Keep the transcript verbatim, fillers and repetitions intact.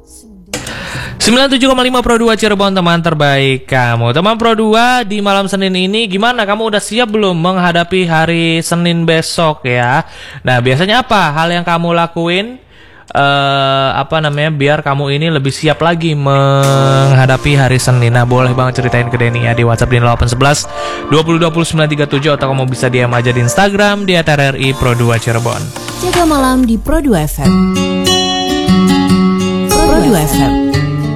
sembilan puluh tujuh koma lima Pro dua Cirebon, teman terbaik kamu. Teman Pro dua, di malam Senin ini gimana? Kamu udah siap belum menghadapi hari Senin besok ya? Nah, biasanya apa hal yang kamu lakuin uh, apa namanya biar kamu ini lebih siap lagi menghadapi hari Senin? Nah, boleh banget ceritain ke Denny ya di WhatsApp di delapan satu satu dua puluh dua puluh sembilan tiga tujuh, atau kamu bisa D M aja di Instagram di at R R I Pro dua Cirebon. Jaga malam di Pro dua F M. Pro dua F M.